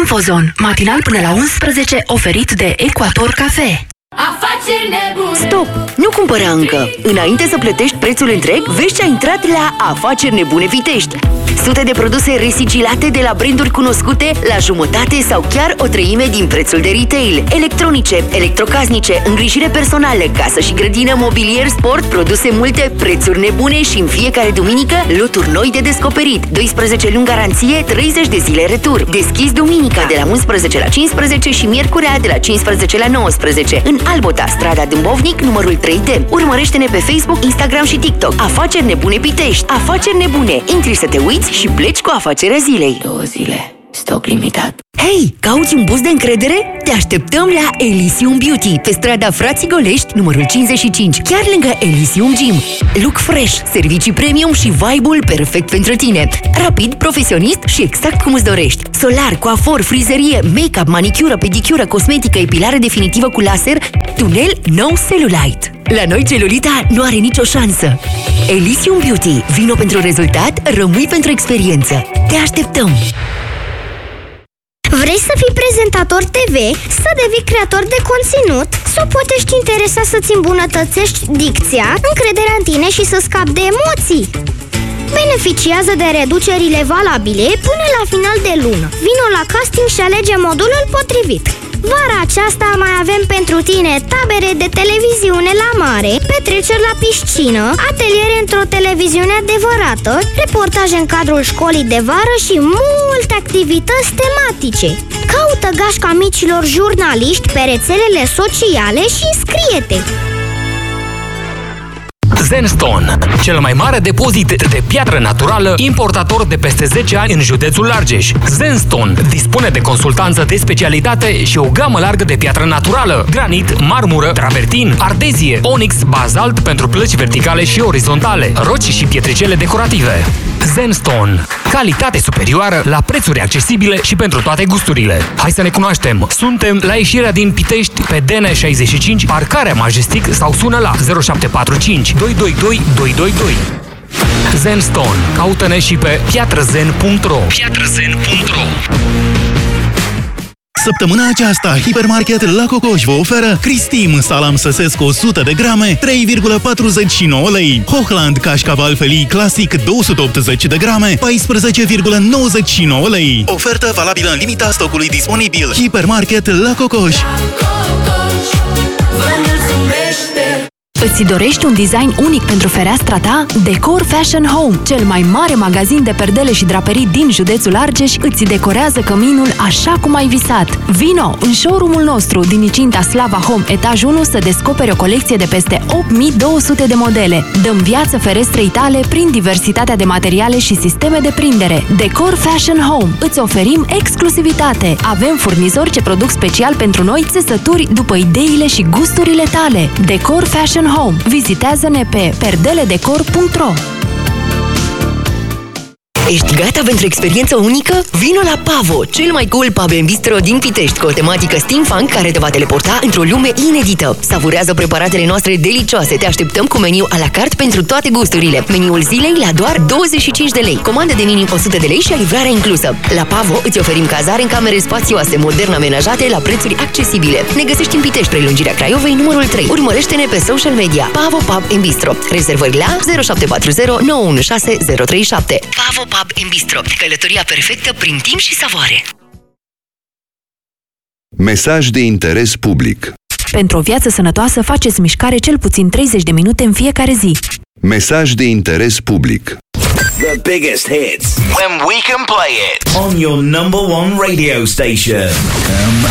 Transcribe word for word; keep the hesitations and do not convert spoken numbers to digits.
Infozon, matinal până la unsprezece, oferit de Ecuator Cafe. Afaceri nebune! Stop! Nu cumpăra încă! Înainte să plătești prețul întreg, vezi ce a intrat la Afaceri Nebune Pitești. Sute de produse resigilate de la branduri cunoscute la jumătate sau chiar o treime din prețul de retail. Electronice, electrocasnice, îngrijire personală, casă și grădină, mobilier, sport, produse multe, prețuri nebune și în fiecare duminică loturi noi de descoperit. doisprezece luni garanție, treizeci de zile retur. Deschis duminica de la unsprezece la cincisprezece și miercurea de la cincisprezece la nouăsprezece. În Albota, strada Dâmbovnic, numărul trei D. Urmărește-ne pe Facebook, Instagram și TikTok. Afaceri Nebune Pitești. Afaceri Nebune. Intri să te uiți și pleci cu afacerea zilei. Două zile. Stoc limitat. Hei, cauți un boost de încredere? Te așteptăm la Elysium Beauty, pe strada Frații Golești, numărul cincizeci și cinci, chiar lângă Elysium Gym. Look fresh, servicii premium și vibe-ul perfect pentru tine. Rapid, profesionist și exact cum îți dorești. Solar, coafor, frizerie, make-up, manicură, pedicură, cosmetică, epilare definitivă cu laser, tunel no cellulite. La noi celulita nu are nicio șansă. Elysium Beauty. Vino pentru rezultat, rămâi pentru experiență. Te așteptăm! Vrei să fii prezentator T V, să devii creator de conținut, sau poate ești interesat să-ți îmbunătățești dicția, încrederea în tine și să scapi de emoții? Beneficiază de reducerile valabile până la final de lună. Vino la casting și alege modulul potrivit. Vara aceasta mai avem pentru tine tabere de televiziune la mare, petreceri la piscină, ateliere într-o televiziune adevărată, reportaje în cadrul școlii de vară și multe activități tematice. Caută gașca micilor jurnaliști pe rețelele sociale și înscrie-te! Zenstone, cel mai mare depozit de piatră naturală, importator de peste zece ani în județul Argeș. Zenstone dispune de consultanță de specialitate și o gamă largă de piatră naturală: granit, marmură, travertin, ardezie, onix, bazalt pentru plăci verticale și orizontale, roci și pietricele decorative. Zenstone, calitate superioară la prețuri accesibile și pentru toate gusturile. Hai să ne cunoaștem! Suntem la ieșirea din Pitești pe D N șaizeci și cinci, parcarea Majestic, sau sună la zero șapte patru cinci doi doi doi doi doi doi. Zenstone. Caută-ne și pe piatrăzen punct ro. piatrăzen punct ro. Săptămâna aceasta, Hipermarket La Cocoș vă oferă Cristim salam săsesc o sută de grame, trei virgulă patruzeci și nouă lei. Hochland cașcaval felii clasic două sute optzeci de grame, paisprezece virgulă nouăzeci și nouă lei. Ofertă valabilă în limita stocului disponibil. Hipermarket La Cocoș. Îți dorești un design unic pentru fereastra ta? Decor Fashion Home, cel mai mare magazin de perdele și draperii din județul Argeș, îți decorează căminul așa cum ai visat. Vino în showroom-ul nostru din incinta Slava Home, etaj unu, să descoperi o colecție de peste opt mii două sute de modele. Dăm viață ferestrei tale prin diversitatea de materiale și sisteme de prindere. Decor Fashion Home. Îți oferim exclusivitate. Avem furnizori ce produc special pentru noi țesături după ideile și gusturile tale. Decor Fashion Home. Vizitează-ne pe perdeledecor punct ro. Ești gata pentru experiență unică? Vino la Pavo, cel mai cool pub and bistro din Pitești, cu o tematică steampunk care te va teleporta într-o lume inedită. Savurează preparatele noastre delicioase. Te așteptăm cu meniu à la carte pentru toate gusturile. Meniul zilei la doar douăzeci și cinci de lei. Comandă de minim o sută de lei și livrarea inclusă. La Pavo îți oferim cazare în camere spațioase, modern amenajate, la prețuri accesibile. Ne găsești în Pitești, prelungirea Craiovei, numărul trei. Urmărește-ne pe social media. Pavo Pub and Bistro. Rezervări la zero șapte patru zero nouă unu șase zero trei șapte. Pavo Pub and Bistro. Călătoria perfectă prin timp și savoare. Mesaj de interes public. Pentru o viață sănătoasă, faceți mișcare cel puțin treizeci de minute în fiecare zi. Mesaj de interes public. The biggest hits when we can play it on your number one radio station. Come